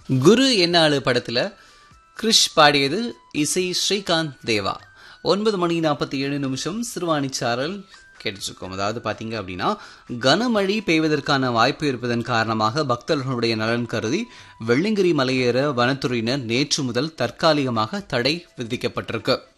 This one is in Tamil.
குரு என்னாளு படத்துல கிரிஷ் பாடியது, இசை ஸ்ரீகாந்த் தேவா. 9:47 சிறுவாணிச்சாரல் கேட்டுருக்கோம். அதாவது பாத்தீங்க அப்படின்னா, கனமழை பெய்வதற்கான வாய்ப்பு இருப்பதன் காரணமாக பக்தர்களுடைய நலன் கருதி வெள்ளிங்கிரி மலையேற வனத்துறையினர் நேற்று முதல் தற்காலிகமாக தடை விதிக்கப்பட்டிருக்கு.